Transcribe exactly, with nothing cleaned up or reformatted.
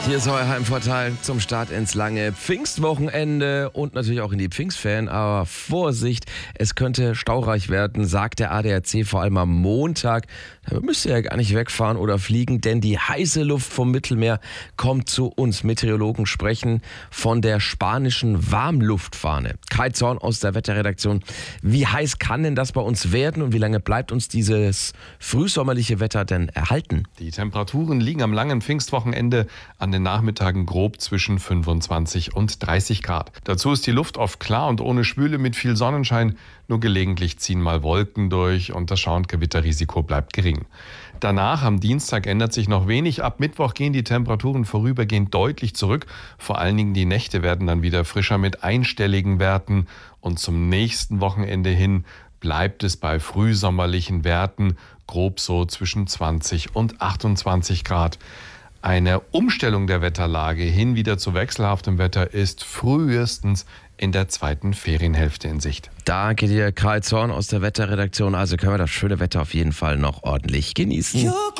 Hier ist euer Heimvorteil zum Start ins lange Pfingstwochenende und natürlich auch in die Pfingstferien. Aber Vorsicht, es könnte staureich werden, sagt der A D A C vor allem am Montag. Da müsst ihr ja gar nicht wegfahren oder fliegen, denn die heiße Luft vom Mittelmeer kommt zu uns. Meteorologen sprechen von der spanischen Warmluftfahne. Kai Zorn aus der Wetterredaktion. Wie heiß kann denn das bei uns werden und wie lange bleibt uns dieses frühsommerliche Wetter denn erhalten? Die Temperaturen liegen am langen Pfingstwochenende an den Nachmittagen grob zwischen fünfundzwanzig und dreißig Grad. Dazu ist die Luft oft klar und ohne Schwüle mit viel Sonnenschein. Nur gelegentlich ziehen mal Wolken durch und das Schauer- und Gewitterrisiko bleibt gering. Danach, am Dienstag, ändert sich noch wenig. Ab Mittwoch gehen die Temperaturen vorübergehend deutlich zurück. Vor allen Dingen die Nächte werden dann wieder frischer mit einstelligen Werten. Und zum nächsten Wochenende hin bleibt es bei frühsommerlichen Werten, grob so zwischen zwanzig und achtundzwanzig Grad. Eine Umstellung der Wetterlage hin wieder zu wechselhaftem Wetter ist frühestens in der zweiten Ferienhälfte in Sicht. Danke dir, Kai Zorn aus der Wetterredaktion. Also können wir das schöne Wetter auf jeden Fall noch ordentlich genießen.